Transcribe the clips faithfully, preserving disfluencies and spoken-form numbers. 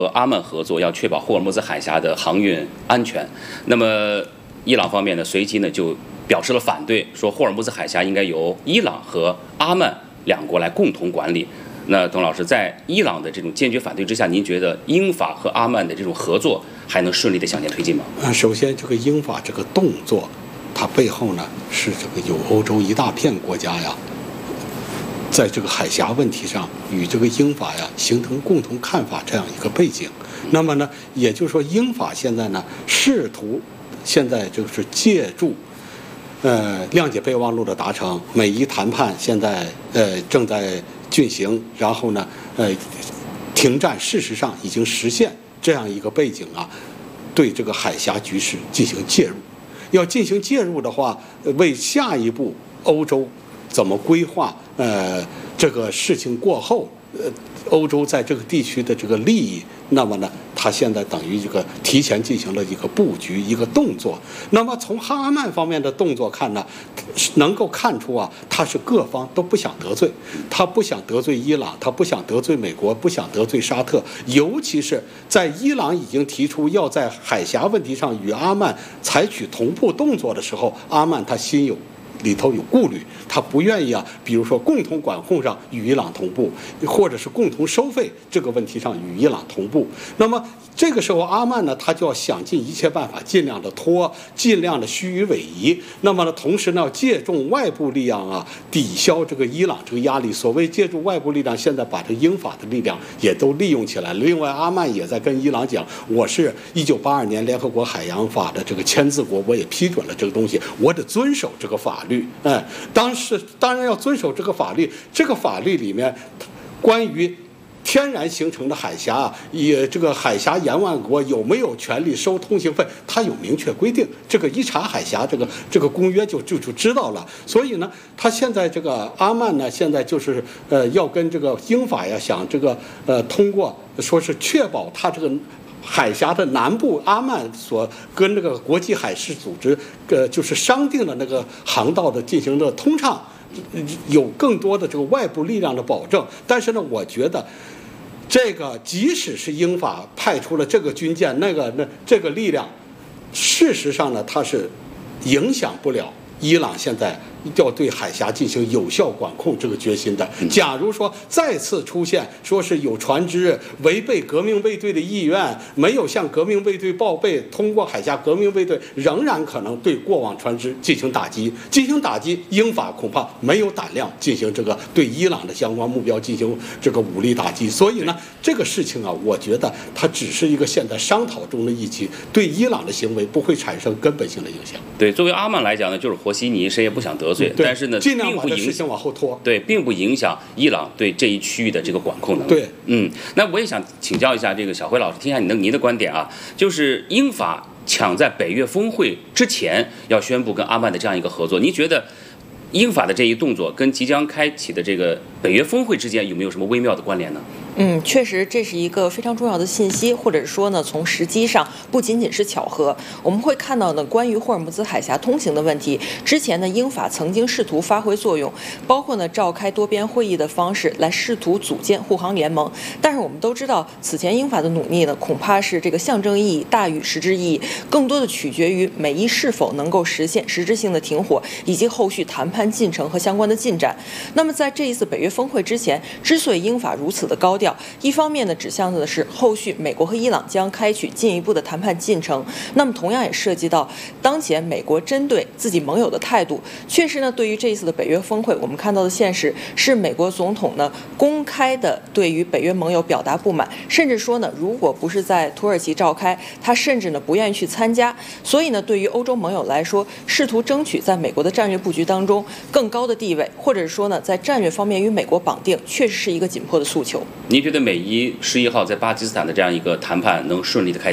和阿曼合作，要确保霍尔木兹海峡的航运安全。那么伊朗方面呢，随即呢就表示了反对，说霍尔木兹海峡应该由伊朗和阿曼两国来共同管理。那董老师，在伊朗的这种坚决反对之下，您觉得英法和阿曼的这种合作还能顺利的向前推进吗？ 啊，首先这个英法这个动作，它背后呢是这个有欧洲一大片国家呀，在这个海峡问题上与这个英法呀形成共同看法这样一个背景。那么呢，也就是说英法现在呢试图现在就是借助呃谅解备忘录的达成，美伊谈判现在呃正在进行，然后呢呃停战事实上已经实现这样一个背景啊，对这个海峡局势进行介入。要进行介入的话，为下一步欧洲怎么规划呃这个事情过后呃欧洲在这个地区的这个利益，那么呢它现在等于这个提前进行了一个布局一个动作。那么从哈阿曼方面的动作看呢，能够看出啊，他是各方都不想得罪，他不想得罪伊朗，他不想得罪美国，不想得罪沙特，尤其是在伊朗已经提出要在海峡问题上与阿曼采取同步动作的时候，阿曼他心有里头有顾虑，他不愿意啊，比如说共同管控上与伊朗同步，或者是共同收费这个问题上与伊朗同步。那么这个时候阿曼呢，他就要想尽一切办法，尽量的拖，尽量的虚与委蛇。那么呢，同时呢，借重外部力量啊，抵消这个伊朗这个压力。所谓借助外部力量，现在把这英法的力量也都利用起来了。另外，阿曼也在跟伊朗讲，我是一九八二年联合国海洋法的这个签字国，我也批准了这个东西，我得遵守这个法律。哎，当时当然要遵守这个法律，这个法律里面关于天然形成的海峡，也这个海峡沿岸国有没有权利收通行费，它有明确规定。这个一查海峡这个这个公约就就就知道了。所以呢，他现在这个阿曼呢，现在就是呃要跟这个英法呀，想这个呃通过说是确保他这个海峡的南部阿曼所跟这个国际海事组织呃就是商定的那个航道的进行的通畅，有更多的这个外部力量的保证。但是呢，我觉得这个即使是英法派出了这个军舰，那个那这个力量，事实上呢，它是影响不了伊朗现在要对海峡进行有效管控这个决心的。假如说再次出现说是有船只违背革命卫队的意愿，没有向革命卫队报备，通过海峡，革命卫队仍然可能对过往船只进行打击。进行打击，英法恐怕没有胆量进行这个对伊朗的相关目标进行这个武力打击。所以呢，这个事情啊，我觉得它只是一个现在商讨中的议题，对伊朗的行为不会产生根本性的影响。 对，作为阿曼来讲呢，就是和稀泥，谁也不想得罪，但是呢， 尽量把这事情往后拖。 对，并不影响伊朗对这一区域的这个管控能力。 对， 嗯，那我也想请教一下这个小辉老师，听一下您的您的观点啊，就是英法抢在北约峰会之前要宣布跟阿曼的这样一个合作，您觉得英法的这一动作跟即将开启的这个北约峰会之间有没有什么微妙的关联呢？ 嗯，确实这是一个非常重要的信息，或者说呢，从时机上不仅仅是巧合。我们会看到呢，关于霍尔木兹海峡通行的问题，之前呢，英法曾经试图发挥作用，包括呢召开多边会议的方式来试图组建护航联盟。但是我们都知道，此前英法的努力呢，恐怕是这个象征意义大于实质意义，更多的取决于美伊是否能够实现实质性的停火，以及后续谈判进程和相关的进展。那么在这一次北约峰会之前，之所以英法如此的高调，一方面呢指向的是后续美国和伊朗将开启进一步的谈判进程，那么同样也涉及到当前美国针对自己盟友的态度。确实呢，对于这一次的北约峰会，我们看到的现实是美国总统呢公开的对于北约盟友表达不满，甚至说呢，如果不是在土耳其召开，他甚至呢不愿意去参加。所以呢，对于欧洲盟友来说，试图争取在美国的战略布局当中更高的地位，或者说呢在战略方面与美国绑定，确实是一个紧迫的诉求。 您觉得美伊十一号在巴基斯坦的这样一个谈判能顺利的开启吗？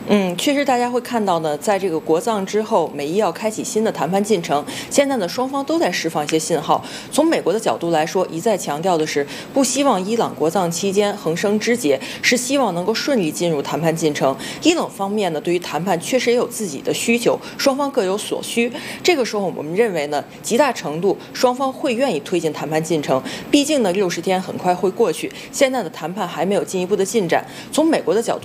嗯，确实，大家会看到呢，在这个国葬之后，美伊要开启新的谈判进程。现在呢，双方都在释放一些信号。从美国的角度来说，一再强调的是不希望伊朗国葬期间横生枝节，是希望能够顺利进入谈判进程。伊朗方面呢，对于谈判确实也有自己的需求，双方各有所需。这个时候，我们认为呢，极大程度双方会愿意推进谈判进程。毕竟呢，六十天很快会过去，现在的谈判还没有进一步的进展。从美国的角度。